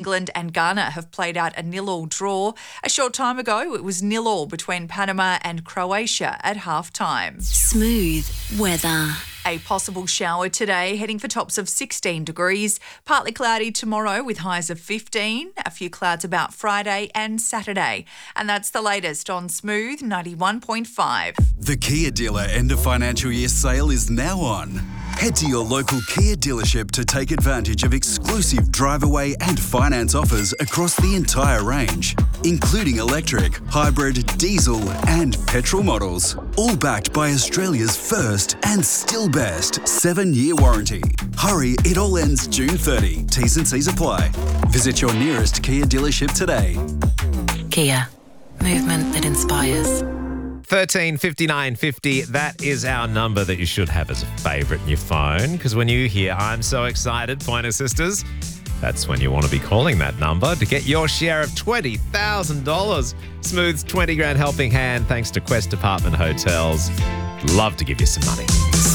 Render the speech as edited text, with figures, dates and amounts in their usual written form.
England and Ghana have played out a 0-0 draw. A short time ago, it was 0-0 between Panama and Croatia at half-time. Smooth weather. A possible shower today, heading for tops of 16 degrees. Partly cloudy tomorrow with highs of 15. A few clouds about Friday and Saturday. And that's the latest on Smooth 91.5. The Kia dealer end of financial year sale is now on. Head to your local Kia dealership to take advantage of exclusive drive-away and finance offers across the entire range, including electric, hybrid, diesel and petrol models. All backed by Australia's first and still best 7-year warranty. Hurry, it all ends June 30. T's and C's apply. Visit your nearest Kia dealership today. Kia. Movement that inspires. 13 59 50, that is our number that you should have as a favourite in your phone, because when you hear I'm so excited, Pointer Sisters, that's when you want to be calling that number to get your share of $20,000. Smooth's 20 grand helping hand thanks to Quest Apartment Hotels. Love to give you some money.